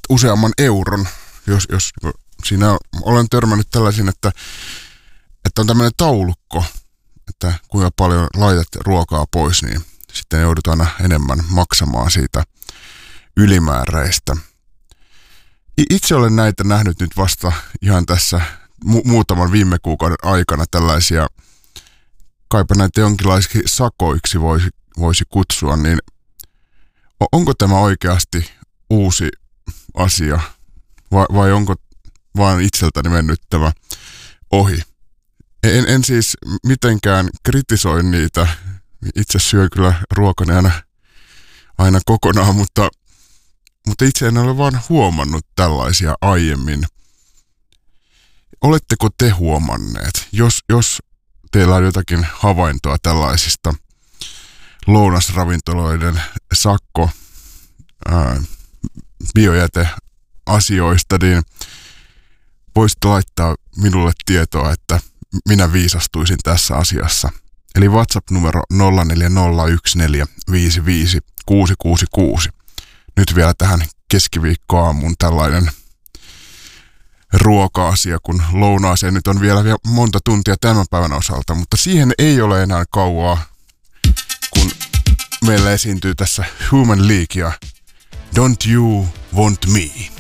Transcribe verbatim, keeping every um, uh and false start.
useamman euron, jos, jos siinä olen törmännyt tällaisiin, että, että on tämmöinen taulukko, että kuinka paljon laitat ruokaa pois, niin sitten joudutaan aina enemmän maksamaan siitä ylimääräistä. Itse olen näitä nähnyt nyt vasta ihan tässä mu- muutaman viime kuukauden aikana tällaisia, kaipa näitä jonkinlaisiksi sakoiksi voisi, voisi kutsua, niin onko tämä oikeasti uusi asia vai, vai onko vaan itseltäni mennyt tämä ohi? En, en siis mitenkään kritisoi niitä. Itse syö kyllä ruokani aina, aina kokonaan, mutta, mutta itse en ole vaan huomannut tällaisia aiemmin. Oletteko te huomanneet, jos, jos teillä on jotakin havaintoa tällaisista lounasravintoloiden sakko ää, biojäteasioista, niin voisitte laittaa minulle tietoa, että minä viisastuisin tässä asiassa. Eli WhatsApp-numero nolla neljä nolla yksi neljä viisi viisi kuusi kuusi kuusi. Nyt vielä tähän keskiviikkoaamuun tällainen ruoka-asia, kun lounaaseen nyt on vielä monta tuntia tämän päivän osalta, mutta siihen ei ole enää kauaa, kun meillä esiintyy tässä Human League ja Don't You Want Me.